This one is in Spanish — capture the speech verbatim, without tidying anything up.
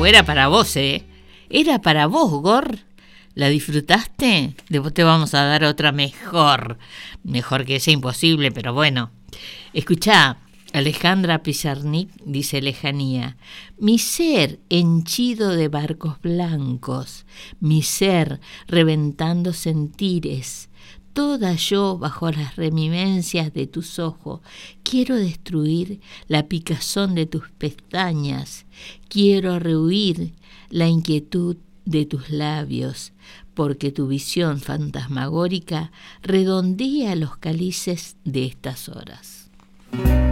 era para vos, ¿eh? Era para vos, Gor. ¿La disfrutaste? Después te vamos a dar otra mejor. Mejor que esa, imposible, pero bueno. Escuchá, Alejandra Pizarnik dice Lejanía. Mi ser henchido de barcos blancos, mi ser reventando sentires, toda yo bajo las reminiscencias de tus ojos. Quiero destruir la picazón de tus pestañas, quiero rehuir la inquietud de tus labios, porque tu visión fantasmagórica redondea los cálices de estas horas.